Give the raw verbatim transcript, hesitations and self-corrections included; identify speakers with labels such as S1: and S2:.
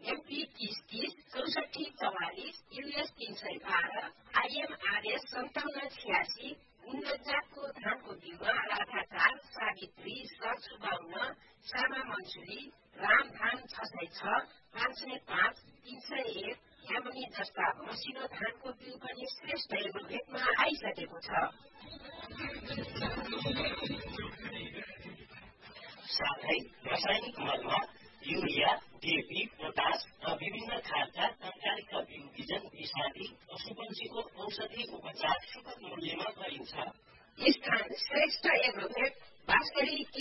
S1: MP तीस तीस चौसठी चौवालिस युएस तीन सय बाह्र आइएमआरएस सन्ताउन्न छियासी उन्नत जातको धानको बिउमा राधा चार सावित्री सच बाहुन श्यामा मन्सुरी रामधान छ सय छ पाँच सय पाँच तीन सय एक यामनी जस्ता मसिनो धानको बिउ पनि श्रेष्ठ एग्रोभेटमा आइसकेको छ।
S2: साथै रासायनिक मलमा युरिया डिएपी पोटास र विभिन्न खालका तरकारीका बिउ बिजन विषादी पशुपन्छीको औषधि उपचार सुपथ मूल्यमा गरिन्छ।
S1: स्थान श्रेष्ठ एग्रोभेट बाँसगढी